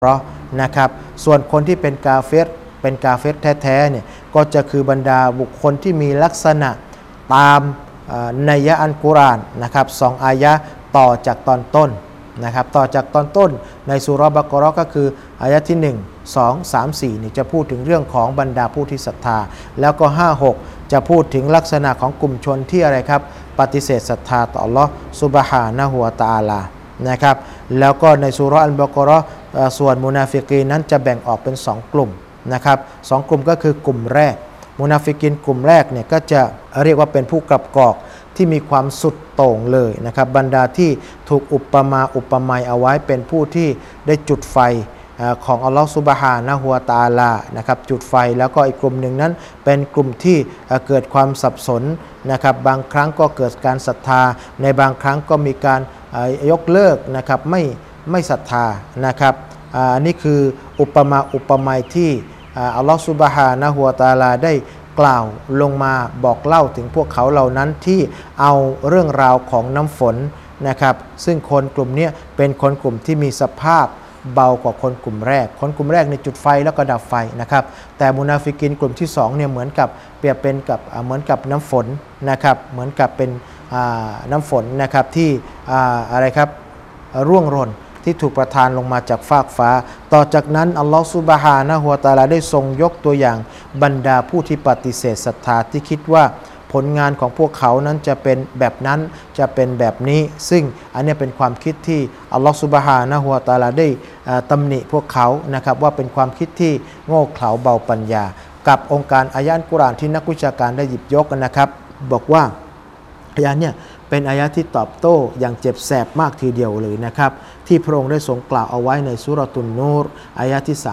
เพราะนะครับส่วนคนที่เป็นกาเฟรแท้ๆเนี่ยก็จะคือบรรดาบุคคลที่มีลักษณะตามนัยยะอัลกุรอานนะครับ2อายะต่อจากตอนต้นนะครับต่อจากตอนต้นในซูเราะห์บะเกาะเราะห์ก็คืออายะที่1 2 3 4นี่จะพูดถึงเรื่องของบรรดาผู้ที่ศรัทธาแล้วก็5 6จะพูดถึงลักษณะของกลุ่มชนที่อะไรครับปฏิเสธศรัทธาต่ออัลเลาะห์ซุบฮานะฮูวะตะอาลานะครับแล้วก็ในซูเราะห์อัลบะเกาะเราะห์ส่วนมุนาฟิกีนนั้นจะแบ่งออกเป็น2กลุ่มนะครับ2กลุ่มก็คือกลุ่มแรกมุนาฟิกีนกลุ่มแรกเนี่ยก็จะเรียกว่าเป็นผู้กลับกอกที่มีความสุดโต่งเลยนะครับบรรดาที่ถูกอุปไมยเอาไว้เป็นผู้ที่ได้จุดไฟของอัลลอฮฺซุบฮานะฮูวะตะอาลานะครับจุดไฟแล้วก็อีกกลุ่มหนึ่งนั้นเป็นกลุ่มที่เกิดความสับสนนะครับบางครั้งก็เกิดการศรัทธาในบางครั้งก็มีการยกเลิกนะครับไม่ศรัทธานะครับนี่คืออุปไมยที่อัลลอฮฺซุบฮานะฮูวะตะอาลาได้กล่าวลงมาบอกเล่าถึงพวกเขาเหล่านั้นที่เอาเรื่องราวของน้ำฝนนะครับซึ่งคนกลุ่มนี้เป็นคนกลุ่มที่มีสภาพเบากว่าคนกลุ่มแรกคนกลุ่มแรกในจุดไฟแล้วก็ดับไฟนะครับแต่มุนาฟิกินกลุ่มที่2เนี่ยเหมือนกับเปรียบเป็นกับเหมือนกับน้ำฝนนะครับเหมือนกับเป็นน้ำฝนนะครับที่อะไรครับร่วงหล่นที่ถูกประทานลงมาจากฟากฟ้าต่อจากนั้นอัลลอฮฺซุบฮานะฮูวะตะอาลาได้ทรงยกตัวอย่างบรรดาผู้ที่ปฏิเสธศรัทธาที่คิดว่าผลงานของพวกเขานั้นจะเป็นแบบนั้นจะเป็นแบบนี้ซึ่งอันนี้เป็นความคิดที่อัลลอฮฺซุบฮานะฮูวะตะอาลาได้ตำหนิพวกเขานะครับว่าเป็นความคิดที่โง่เขลาเบาปัญญากับองค์การอายะห์อัลกุรอานที่นักวิชาการได้หยิบยกนะครับบอกว่าอายะห์เนี่ยเป็นอายะห์ที่ตอบโต้อย่างเจ็บแสบมากทีเดียวเลยนะครับที่พระองค์ได้ทรงกล่าวเอาไว้ในซูเราะตุนนูรอายะห์ที่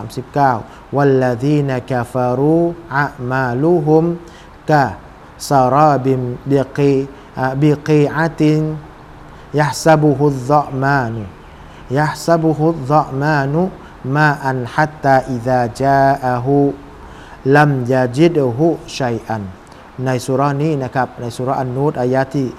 39วัลลซีนะกะฟารูอะมาลูฮุมกะซาราบิมบิกีอะตินยะห์ซะบุฮุซซะมานุมาอันฮัตตาอิซาจาอะฮูลัมยะจิดฮุชัยอันในสุรานี้นะครับในสุราอันนูรอายะที่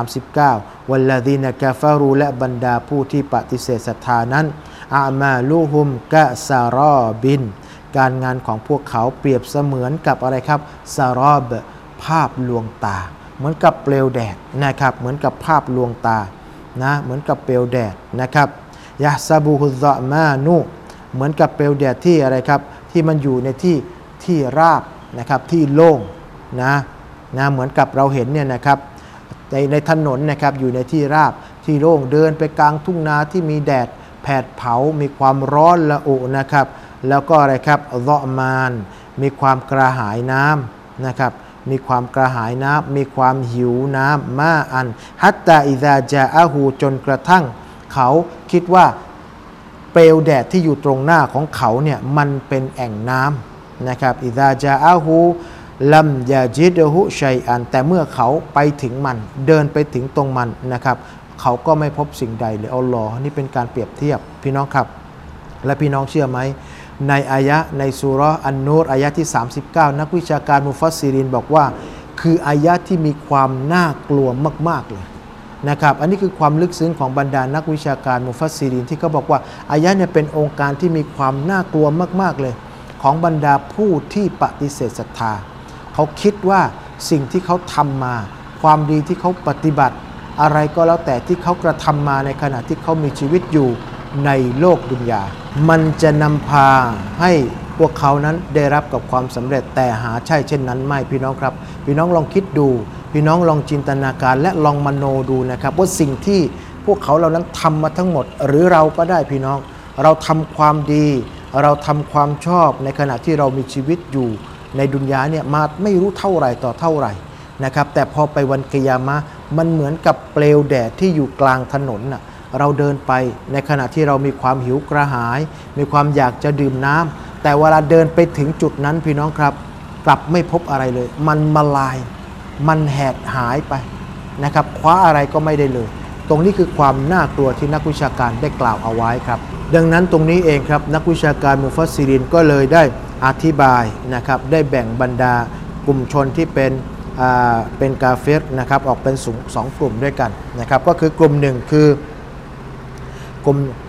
39วัลลซีนะกะฟารูและบรรดาผู้ที่ปฏิเสธศรัทธานั้นอามาลูฮุมกะซารอบินการงานของพวกเขาเปรียบเสมือนกับอะไรครับซารอบภาพลวงตาเหมือนกับเปลวแดดนะครับเหมือนกับภาพลวงตานะเหมือนกับเปลวแดดนะครับยะซะบูฮุซซะมานุเหมือนกับเปลวแดดที่อะไรครับที่มันอยู่ในที่ราบนะครับที่โล่งนะเหมือนกับเราเห็นเนี่ยนะครับในถนนนะครับอยู่ในที่ราบที่โล่งเดินไปกลางทุ่งนาที่มีแดดแผดเผามีความร้อนละอุนะครับแล้วก็อะไรครับซอมานมีความกระหายน้ำนะครับมีความกระหายน้ำมีความหิวน้ำมาอันฮัตตาอิซาจาอะฮูจนกระทั่งเขาคิดว่าเปลวแดดที่อยู่ตรงหน้าของเขาเนี่ยมันเป็นแอ่งน้ำนะครับอิซาจาอะฮูลัมยาจิดฮุชัยอันแต่เมื่อเขาไปถึงมันเดินไปถึงตรงมันนะครับเขาก็ไม่พบสิ่งใดเลยอัลลอฮ์นี่เป็นการเปรียบเทียบพี่น้องครับและพี่น้องเชื่อไหมในอายะในซูเราะห์อันนูรอายะที่39นักวิชาการมุฟัสซิรินบอกว่าคืออายะที่มีความน่ากลัวมากๆเลยนะครับอันนี้คือความลึกซึ้งของบรรดานักวิชาการมุฟัสซิรินที่เขาบอกว่าอายะเนี่ยเป็นองค์การที่มีความน่ากลัวมากๆเลยของบรรดาผู้ที่ปฏิเสธศรัทธาเขาคิดว่าสิ่งที่เขาทำมาความดีที่เขาปฏิบัติอะไรก็แล้วแต่ที่เขากระทำมาในขณะที่เขามีชีวิตอยู่ในโลกดุนยามันจะนำพาให้พวกเขานั้นได้รับกับความสำเร็จแต่หาใช่เช่นนั้นไม่พี่น้องครับพี่น้องลองคิดดูพี่น้องลองจินตนาการและลองมโนดูนะครับว่าสิ่งที่พวกเขาเหล่านั้นทำมาทั้งหมดหรือเราก็ได้พี่น้องเราทำความดีเราทำความชอบในขณะที่เรามีชีวิตอยู่ในดุนยาเนี่ยมาไม่รู้เท่าไหร่ต่อเท่าไหร่นะครับแต่พอไปวันกิยามะห์มันเหมือนกับเปลวแดดที่อยู่กลางถนนน่ะเราเดินไปในขณะที่เรามีความหิวกระหายมีความอยากจะดื่มน้ำแต่เวลาเดินไปถึงจุดนั้นพี่น้องครับกลับไม่พบอะไรเลยมันมาลายมันแหดหายไปนะครับคว้าอะไรก็ไม่ได้เลยตรงนี้คือความน่ากลัวที่นักวิชาการได้กล่าวเอาไว้ครับดังนั้นตรงนี้เองครับนักวิชาการมุฟัสซิรินก็เลยได้อธิบายนะครับได้แบ่งบรรดากลุ่มชนที่เป็นกาเฟรนะครับออกเป็น2กลุ่มด้วยกันนะครับก็คือกลุ่มหนึ่งคือก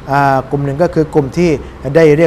กลุ่มหนึ่งก็คือกลุ่มที่ได้เรียก